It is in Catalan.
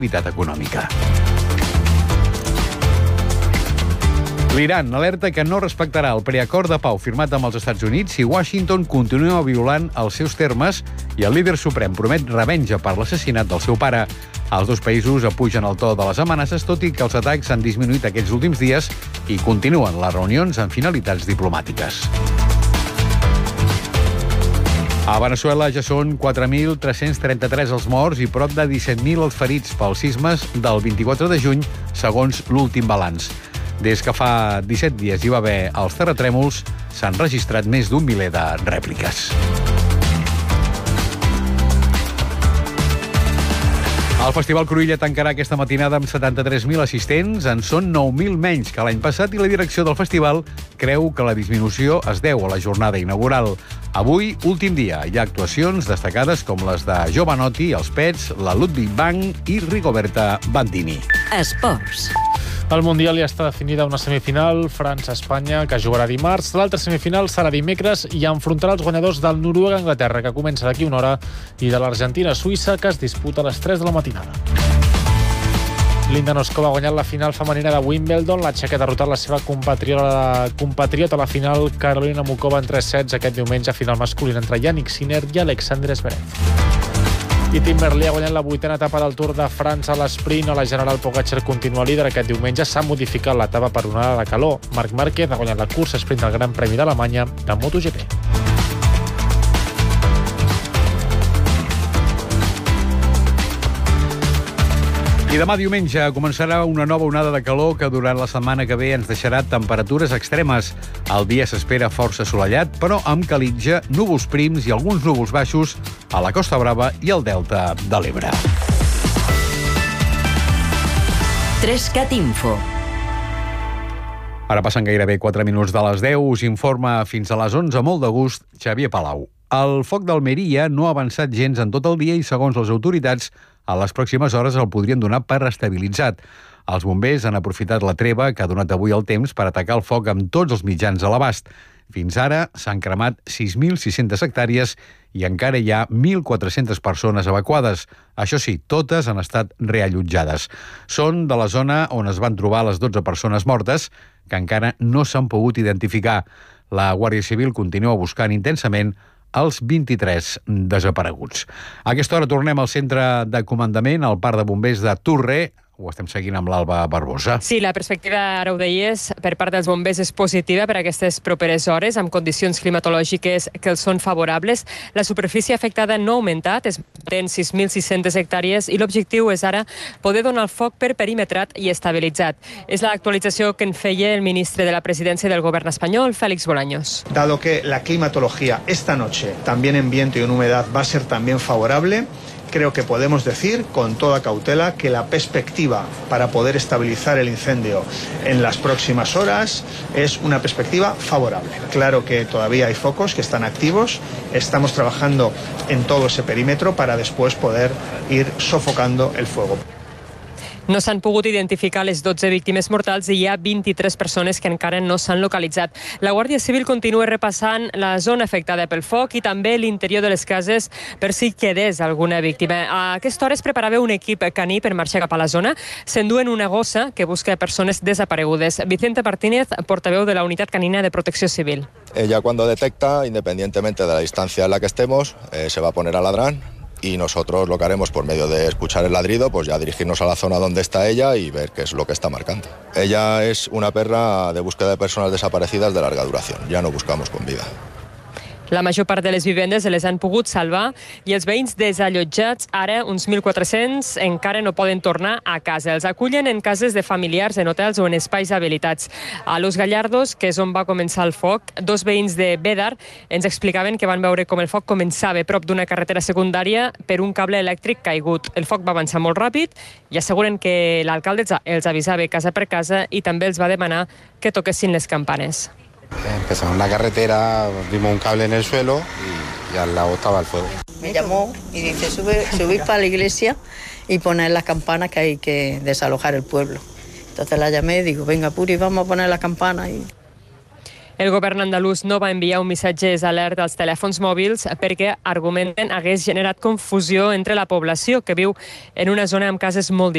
activitat econòmica. L'Iran alerta que no respectarà el preacord de pau firmat amb els Estats Units si Washington continua violant els seus termes i el líder suprem promet revenja per l'assassinat del seu pare. Els dos països apugen el to de les amenaces, tot i que els atacs han disminuït aquests últims dies i continuen les reunions amb finalitats diplomàtiques. A Veneçuela ja són 4.333 els morts i prop de 17.000 els ferits pels sismes del 24 de juny, segons l'últim balanç. Des que fa 17 dies hi va haver els terratrèmols, s'han registrat més d'un miler de rèpliques. El Festival Cruïlla tancarà aquesta matinada amb 73.000 assistents. En són 9.000 menys que l'any passat i la direcció del festival creu que la disminució es deu a la jornada inaugural. Avui, últim dia, hi ha actuacions destacades com les de Jovanotti, els Pets, la Ludwig Bank i Rigoberta Bandini. Esports. Al Mundial ja està definida una semifinal, França-Espanya, que jugarà dimarts. L'altra semifinal serà dimecres i enfrontarà els guanyadors del Noruega-Anglaterra, que comença d'aquí una hora, i de l'Argentina-Suïssa, que es disputa a les 3 de la matinada. Linda Noskova ha guanyat la final femenina de Wimbledon. La txeca ha derrotat la seva compatriota a la final, Karolina Mukova, en 3 sets aquest diumenge, final masculina entre Yannick Sinner i Alexander Zverev. I Tim Merlier ha guanyat la 8a etapa del Tour de França a l'esprint. A la general, Pogačar continua líder. Aquest diumenge s'ha modificat l'etapa per una hora de calor. Marc Márquez ha guanyat la cursa sprint del Gran Premi d'Alemanya de MotoGP. I demà diumenge començarà una nova onada de calor que durant la setmana que ve ens deixarà temperatures extremes. El dia s'espera força assolellat, però amb calitja, núvols prims i alguns núvols baixos a la Costa Brava i al Delta de l'Ebre. 3CAT Info. Ara passen gairebé 4 minuts de les 10. Us informa fins a les 11, molt de gust, Xavier Palau. El foc d'Almeria no ha avançat gens en tot el dia i, segons les autoritats, a les pròximes hores el podrien donar per estabilitzat. Els bombers han aprofitat la treva que ha donat avui el temps per atacar el foc amb tots els mitjans a l'abast. Fins ara s'han cremat 6.600 hectàrees i encara hi ha 1.400 persones evacuades. Això sí, totes han estat reallotjades. Són de la zona on es van trobar les 12 persones mortes, que encara no s'han pogut identificar. La Guàrdia Civil continua buscant intensament els 23 desapareguts. A aquesta hora tornem al centre de comandament, al Parc de Bombers de Turre. Ho estem seguint amb l'Alba Barbosa. Sí, la perspectiva, ara ho deies, per part dels bombers és positiva per a aquestes properes hores, amb condicions climatològiques que els són favorables. La superfície afectada no ha augmentat, es mantén 6.600 hectàrees i l'objectiu és ara poder donar el foc per perimetrat i estabilitzat. És l'actualització que en feia el ministre de la Presidència del Govern espanyol, Félix Bolaños. Dado que la climatología esta noche, también en viento y en humedad, va a ser también favorable, creo que podemos decir con toda cautela que la perspectiva para poder estabilizar el incendio en las próximas horas es una perspectiva favorable. Claro que todavía hay focos que están activos, estamos trabajando en todo ese perímetro para después poder ir sofocando el fuego. No s'han pogut identificar les 12 víctimes mortals i hi ha 23 persones que encara no s'han localitzat. La Guàrdia Civil continua repassant la zona afectada pel foc i també l'interior de les cases per si quedés alguna víctima. A aquesta hora es preparava un equip caní per marxar cap a la zona. S'enduen una gossa que busca persones desaparegudes. Vicente Martínez, portaveu de la Unitat Canina de Protecció Civil. Ella, cuando detecta, independientemente de la distancia en la que estemos, se va a poner a ladrar. Y nosotros lo que haremos por medio de escuchar el ladrido, pues ya dirigirnos a la zona donde está ella y ver qué es lo que está marcando. Ella es una perra de búsqueda de personas desaparecidas de larga duración, ya no buscamos con vida. La major part de les vivendes les han pogut salvar i els veïns desallotjats, ara uns 1.400, encara no poden tornar a casa. Els acullen en cases de familiars, en hotels o en espais habilitats. A Los Gallardos, que és on va començar el foc, dos veïns de Bédar ens explicaven que van veure com el foc començava prop d'una carretera secundària per un cable elèctric caigut. El foc va avançar molt ràpid i asseguren que l'alcalde els avisava casa per casa i també els va demanar que toquessin les campanes. Empezamos en la carretera, vimos un cable en el suelo y al lado estaba el fuego. Me llamó y dice, subid para la iglesia y poner las campanas que hay que desalojar el pueblo. Entonces la llamé y digo, venga Puri, vamos a poner las campanas. El govern andalús no va enviar un missatge d'alerta als telèfons mòbils perquè, argumenten, hagués generat confusió entre la població que viu en una zona amb cases molt